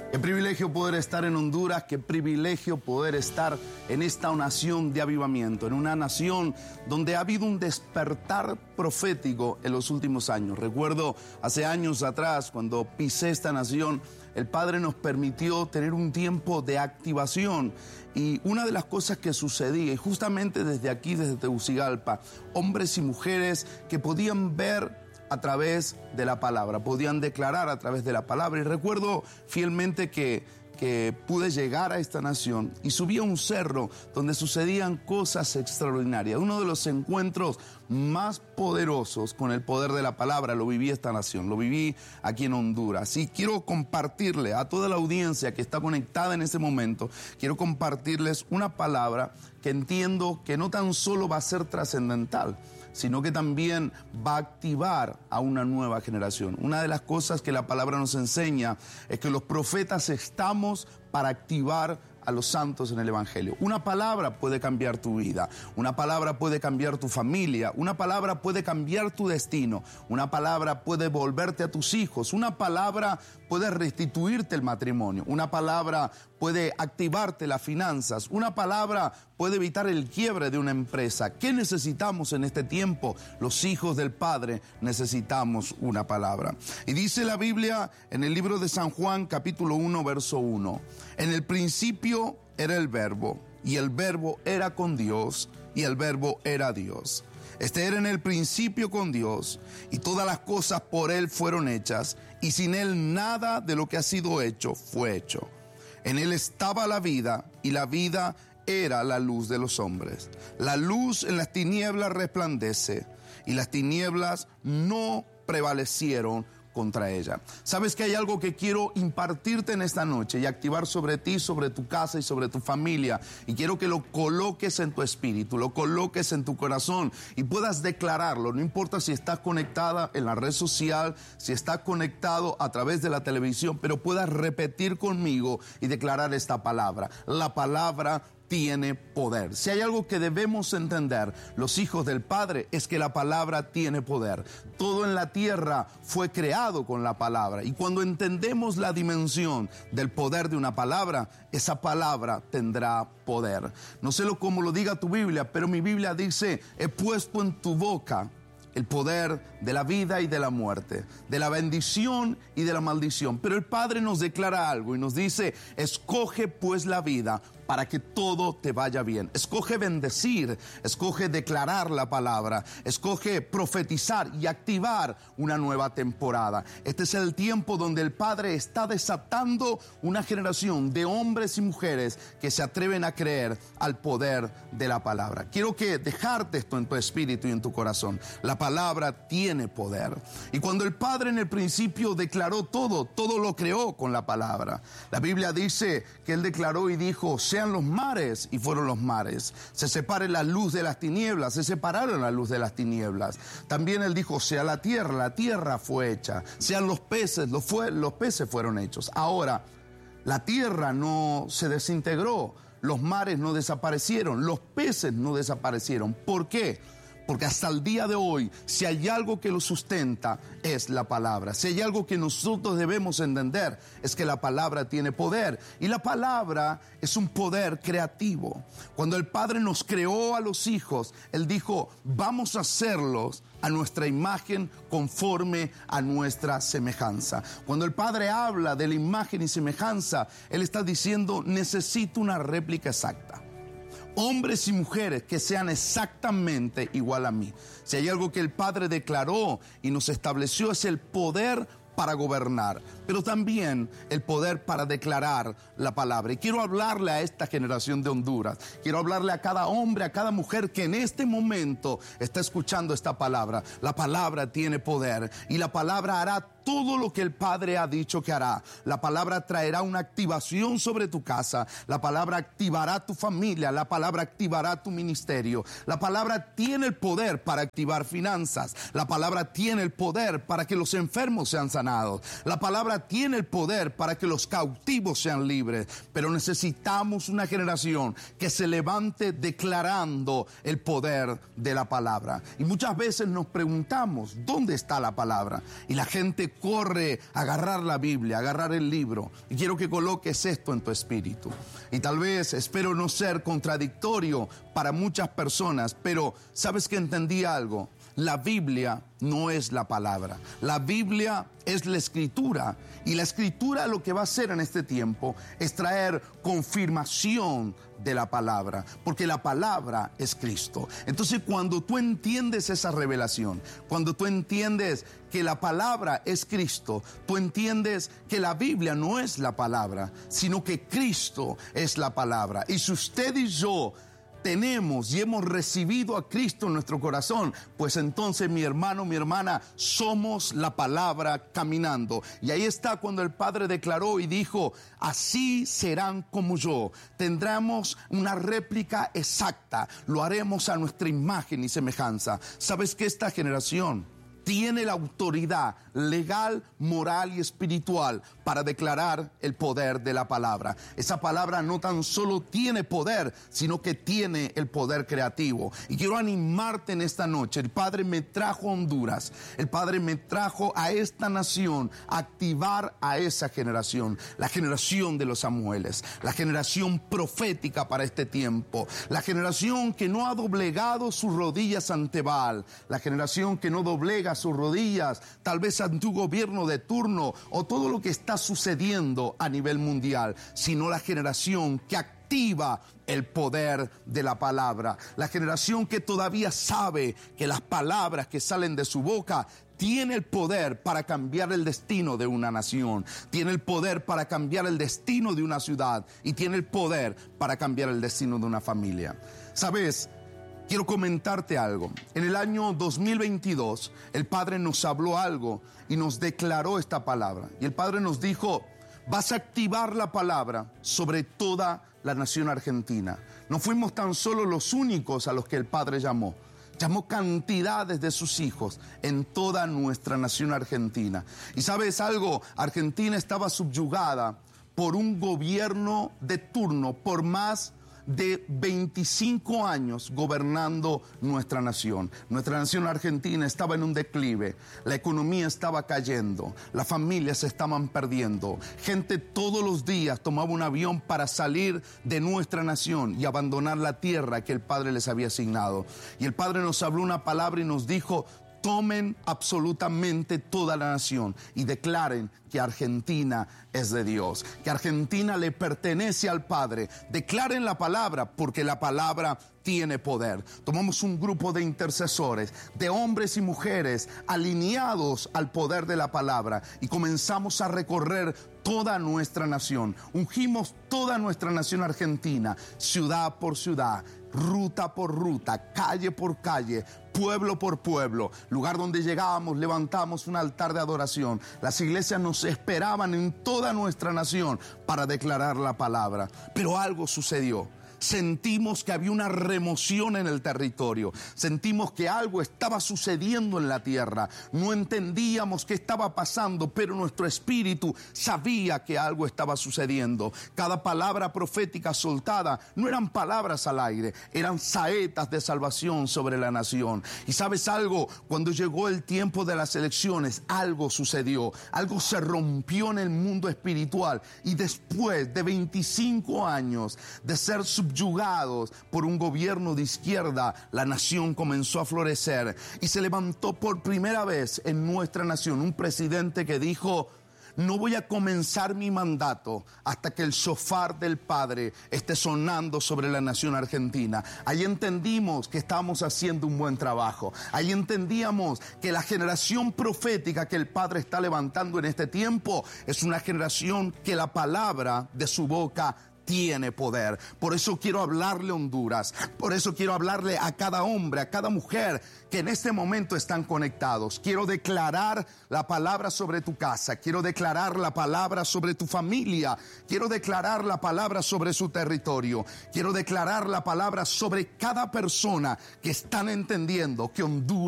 Qué privilegio poder estar en Honduras, qué privilegio poder estar en esta nación de avivamiento, en una nación donde ha habido un despertar profético en los últimos años. Recuerdo hace años atrás, cuando pisé esta nación, el Padre nos permitió tener un tiempo de activación. Y una de las cosas que sucedía, y justamente desde aquí, desde Tegucigalpa, hombres y mujeres que podían ver a través de la palabra, podían declarar a través de la palabra. Y recuerdo fielmente que pude llegar a esta nación y subí a un cerro donde sucedían cosas extraordinarias. Uno de los encuentros más poderosos con el poder de la palabra lo viví esta nación, lo viví aquí en Honduras. Y quiero compartirle a toda la audiencia que está conectada en este momento, quiero compartirles una palabra que entiendo que no tan solo va a ser trascendental, sino que también va a activar a una nueva generación. Una de las cosas que la palabra nos enseña es que los profetas estamos para activar a los santos en el Evangelio. Una palabra puede cambiar tu vida, una palabra puede cambiar tu familia, una palabra puede cambiar tu destino, una palabra puede volverte a tus hijos, una palabra puede restituirte el matrimonio, una palabra puede activarte las finanzas, una palabra puede evitar el quiebre de una empresa. ¿Qué necesitamos en este tiempo? Los hijos del Padre necesitamos una palabra. Y dice la Biblia en el libro de San Juan, capítulo 1, verso 1, en el principio era el Verbo, y el Verbo era con Dios, y el Verbo era Dios. Este era en el principio con Dios, y todas las cosas por Él fueron hechas, y sin Él nada de lo que ha sido hecho fue hecho. En Él estaba la vida, y la vida era la luz de los hombres. La luz en las tinieblas resplandece, y las tinieblas no prevalecieron contra ella. Sabes que hay algo que quiero impartirte en esta noche y activar sobre ti, sobre tu casa y sobre tu familia, y quiero que lo coloques en tu espíritu, lo coloques en tu corazón y puedas declararlo. No importa si estás conectada en la red social, si estás conectado a través de la televisión, pero puedas repetir conmigo y declarar esta palabra. La palabra tiene poder. Si hay algo que debemos entender, los hijos del Padre, es que la palabra tiene poder. Todo en la tierra fue creado con la palabra. Y cuando entendemos la dimensión del poder de una palabra, esa palabra tendrá poder. No sé cómo lo diga tu Biblia, pero mi Biblia dice: he puesto en tu boca el poder de la vida y de la muerte, de la bendición y de la maldición. Pero el Padre nos declara algo y nos dice: escoge pues la vida para que todo te vaya bien. Escoge bendecir, escoge declarar la palabra, escoge profetizar y activar una nueva temporada. Este es el tiempo donde el Padre está desatando una generación de hombres y mujeres que se atreven a creer al poder de la palabra. Quiero dejarte esto en tu espíritu y en tu corazón. La palabra tiene poder. Y cuando el Padre en el principio declaró todo lo creó con la palabra. La Biblia dice que Él declaró y dijo: sean los mares, y fueron los mares. Se separe la luz de las tinieblas, se separaron la luz de las tinieblas. También Él dijo: sea la tierra fue hecha. Sean los peces, los peces fueron hechos. Ahora, la tierra no se desintegró, los mares no desaparecieron, los peces no desaparecieron. ¿Por qué? Porque hasta el día de hoy, si hay algo que lo sustenta, es la palabra. Si hay algo que nosotros debemos entender, es que la palabra tiene poder. Y la palabra es un poder creativo. Cuando el Padre nos creó a los hijos, Él dijo: vamos a hacerlos a nuestra imagen, conforme a nuestra semejanza. Cuando el Padre habla de la imagen y semejanza, Él está diciendo: necesito una réplica exacta. Hombres y mujeres que sean exactamente igual a mí. Si hay algo que el Padre declaró y nos estableció, es el poder para gobernar, pero también el poder para declarar la palabra. Y quiero hablarle a esta generación de Honduras, quiero hablarle a cada hombre, a cada mujer que en este momento está escuchando esta palabra. La palabra tiene poder y la palabra hará todo lo que el Padre ha dicho que hará. La palabra traerá una activación sobre tu casa, la palabra activará tu familia, la palabra activará tu ministerio. La palabra tiene el poder para activar finanzas, la palabra tiene el poder para que los enfermos sean sanados, la palabra tiene el poder para que los cautivos sean libres. Pero necesitamos una generación que se levante declarando el poder de la palabra. Y muchas veces nos preguntamos: ¿dónde está la palabra? Y la gente corre a agarrar la Biblia, a agarrar el libro. Y quiero que coloques esto en tu espíritu. Y tal vez, espero no ser contradictorio para muchas personas, pero ¿sabes que entendí algo? La Biblia no es la palabra. La Biblia es la Escritura. Y la Escritura lo que va a hacer en este tiempo es traer confirmación de la palabra, porque la palabra es Cristo. Entonces, cuando tú entiendes esa revelación, cuando tú entiendes que la palabra es Cristo, tú entiendes que la Biblia no es la palabra, sino que Cristo es la palabra. Y si usted y yo tenemos y hemos recibido a Cristo en nuestro corazón, pues entonces, mi hermano, mi hermana, somos la palabra caminando. Y ahí está cuando el Padre declaró y dijo: así serán como yo. Tendremos una réplica exacta, lo haremos a nuestra imagen y semejanza. ¿Sabes que esta generación tiene la autoridad legal, moral y espiritual para declarar el poder de la palabra? Esa palabra no tan solo tiene poder, sino que tiene el poder creativo. Y quiero animarte en esta noche. El Padre me trajo a Honduras, el Padre me trajo a esta nación a activar a esa generación, la generación de los Samueles, la generación profética para este tiempo, la generación que no ha doblegado sus rodillas ante Baal, la generación que no doblega sus rodillas tal vez ante un gobierno de turno o todo lo que está sucediendo a nivel mundial, sino la generación que activa el poder de la palabra, la generación que todavía sabe que las palabras que salen de su boca tiene el poder para cambiar el destino de una nación, tiene el poder para cambiar el destino de una ciudad y tiene el poder para cambiar el destino de una familia. ¿Sabes? Quiero comentarte algo. En el año 2022, el Padre nos habló algo y nos declaró esta palabra. Y el Padre nos dijo: vas a activar la palabra sobre toda la nación argentina. No fuimos tan solo los únicos a los que el Padre llamó. Llamó cantidades de sus hijos en toda nuestra nación argentina. Y ¿sabes algo? Argentina estaba subyugada por un gobierno de turno por más de 25 años gobernando nuestra nación. Nuestra nación argentina estaba en un declive, la economía estaba cayendo, las familias se estaban perdiendo. Gente todos los días tomaba un avión para salir de nuestra nación y abandonar la tierra que el Padre les había asignado. Y el Padre nos habló una palabra y nos dijo: tomen absolutamente toda la nación y declaren que Argentina es de Dios, que Argentina le pertenece al Padre. Declaren la palabra, porque la palabra tiene poder. Tomamos un grupo de intercesores, de hombres y mujeres alineados al poder de la palabra, y comenzamos a recorrer toda nuestra nación. Ungimos toda nuestra nación argentina, ciudad por ciudad, ruta por ruta, calle por calle, pueblo por pueblo. Lugar donde llegábamos, levantamos un altar de adoración. Las iglesias nos esperaban en toda nuestra nación para declarar la palabra. Pero algo sucedió. Sentimos que había una remoción en el territorio. Sentimos que algo estaba sucediendo en la tierra. No entendíamos qué estaba pasando, pero nuestro espíritu sabía que algo estaba sucediendo. Cada palabra profética soltada no eran palabras al aire, eran saetas de salvación sobre la nación. Y ¿sabes algo? Cuando llegó el tiempo de las elecciones, algo sucedió. Algo se rompió en el mundo espiritual. Y después de 25 años de ser subyugados por un gobierno de izquierda, la nación comenzó a florecer y se levantó por primera vez en nuestra nación un presidente que dijo: no voy a comenzar mi mandato hasta que el shofar del Padre esté sonando sobre la nación argentina. Ahí entendimos que estábamos haciendo un buen trabajo. Ahí entendíamos que la generación profética que el Padre está levantando en este tiempo es una generación que la palabra de su boca tiene poder. Por eso quiero hablarle a Honduras, por eso quiero hablarle a cada hombre, a cada mujer que en este momento están conectados. Quiero declarar la palabra sobre tu casa, quiero declarar la palabra sobre tu familia, quiero declarar la palabra sobre su territorio, quiero declarar la palabra sobre cada persona que están entendiendo que Honduras